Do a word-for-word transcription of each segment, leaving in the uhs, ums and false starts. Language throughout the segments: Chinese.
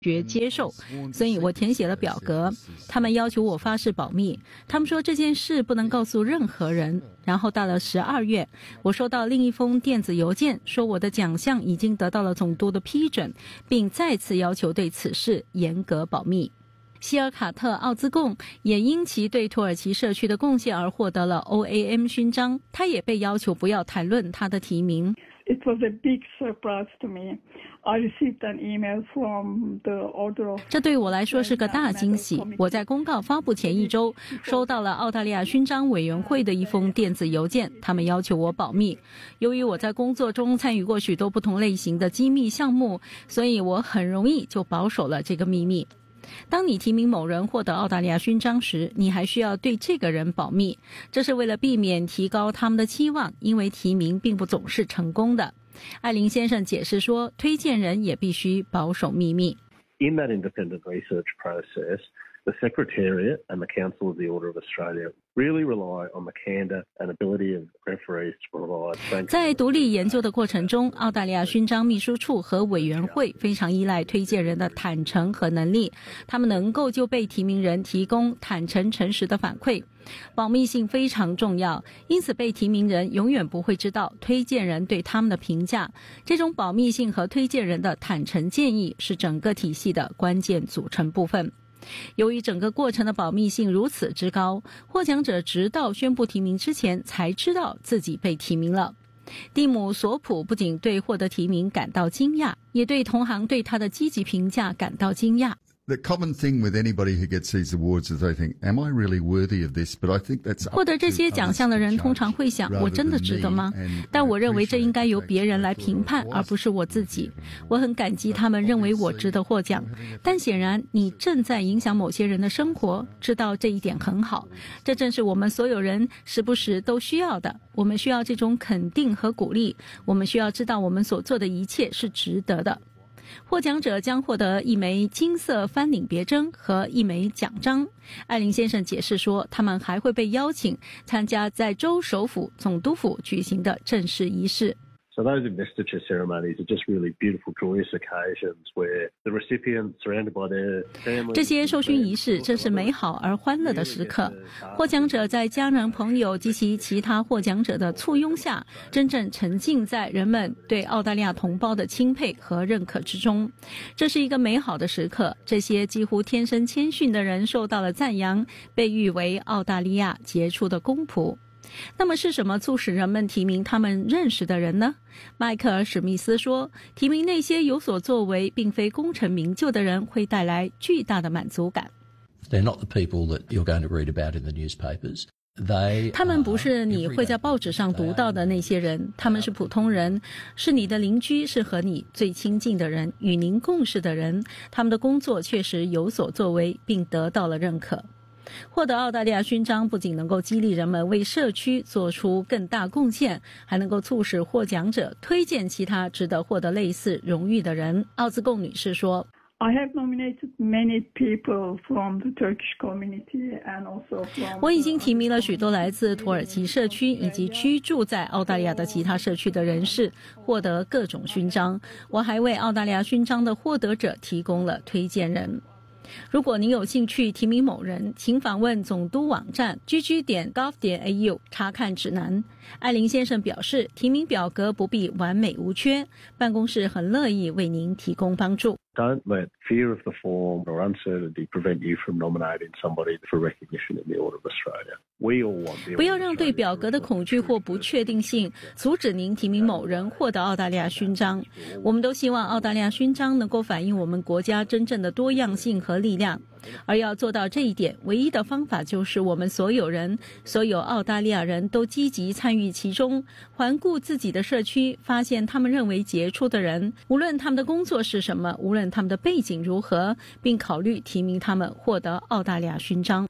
决接受，所以我填写了表格。他们要求我发誓保密，他们说这件事不能告诉任何人。然后到了十二月，我收到另一封电子邮件，说我的奖项已经得到了总督的批准，并再次要求对此事严格保密。希尔卡特·奥兹贡也因其对土耳其社区的贡献而获得了 O A M 勋章，他也被要求不要谈论他的提名。 It was a big surprise to me. I received an email from the Order of 这对我来说是个大惊喜。我在公告发布前一周收到了澳大利亚勋章委员会的一封电子邮件，他们要求我保密。由于我在工作中参与过许多不同类型的机密项目，所以我很容易就保守了这个秘密。当你提名某人获得澳大利亚勋章时，你还需要对这个人保密，这是为了避免提高他们的期望，因为提名并不总是成功的。艾林先生解释说，推荐人也必须保守秘密。 In that independent research process, the Secretariat and the Council of the Order of Australia really rely on the candour and ability of referees to provide. 在独立研究的过程中，澳大利亚勋章秘书处和委员会非常依赖推荐人的坦诚和能力，他们能够就被提名人提供坦诚诚实的反馈。保密性非常重要，因此被提名人永远不会知道推荐人对他们的评价。这种保密性和推荐人的坦诚建议是整个体系的关键组成部分。由于整个过程的保密性如此之高，获奖者直到宣布提名之前才知道自己被提名了。蒂姆·索普不仅对获得提名感到惊讶，也对同行对他的积极评价感到惊讶。 The common thing with anybody who gets these awards is they think, am I really worthy of this? But I think that's 获得这些奖项的人通常会想，我真的值得吗？但我认为这应该由别人来评判，而不是我自己。我很感激他们认为我值得获奖，但显然你正在影响某些人的生活，知道这一点很好。这正是我们所有人时不时都需要的。我们需要这种肯定和鼓励，我们需要知道我们所做的一切是值得的。获奖者将获得一枚金色翻领别针和一枚奖章。艾林先生解释说，他们还会被邀请参加在州首府总督府举行的正式仪式。 So those investiture ceremonies are just really beautiful, joyous occasions where the recipients surrounded by their families. 这些授勋仪式正是美好而欢乐的时刻，获奖者在家人、朋友及其其他获奖者的簇拥下，真正沉浸在人们对澳大利亚同胞的钦佩和认可之中。这是一个美好的时刻，这些几乎天生谦逊的人受到了赞扬，被誉为澳大利亚杰出的公仆。那么是什么促使人们提名他们认识的人呢？迈克尔·史密斯说，提名那些有所作为并非功成名就的人会带来巨大的满足感。 They're not the people that you're going to read about in the newspapers. 他们不是你会在报纸上读到的那些人，他们是普通人，是你的邻居，是和你最亲近的人，与您共事的人。他们的工作确实有所作为，并得到了认可。获得澳大利亚勋章不仅能够激励人们为社区做出更大贡献，还能够促使获奖者推荐其他值得获得类似荣誉的人。奥兹贡女士说， I have nominated many people from the Turkish community and also from 我已经提名了许多来自土耳其社区以及居住在澳大利亚的其他社区的人士，获得各种勋章。我还为澳大利亚勋章的获得者提供了推荐人。如果您有兴趣提名某人，请访问总督网站 g g 点 gov 点 a u 查看指南。艾林先生表示，提名表格不必完美无缺，办公室很乐意为您提供帮助。 Don't let fear of the form or uncertainty prevent you from nominating somebody for recognition in the Order of Australia. We all want the 不要让对表格的恐惧或不确定性阻止您提名某人获得澳大利亚勋章。我们都希望澳大利亚勋章能够反映我们国家真正的多样性和力量。而要做到这一点，唯一的方法就是我们所有人，所有澳大利亚人都积极参与其中，环顾自己的社区，发现他们认为杰出的人，无论他们的工作是什么，无论他们的背景如何，并考虑提名他们获得澳大利亚勋章。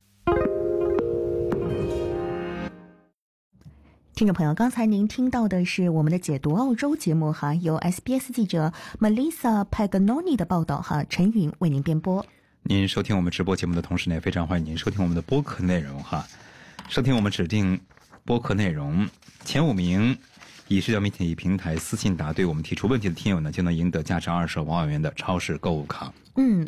听众朋友，刚才您听到的是我们的解读澳洲节目哈，由 S B S 记者 Melissa Paganoni 的报道哈，陈云为您编播。 您收听我们直播节目的同时呢，也非常欢迎您收听我们的播客内容哈。收听我们指定播客内容前五名以社交媒体平台私信答对我们提出问题的听友呢，就能赢得价值二十万元的超市购物卡。 嗯，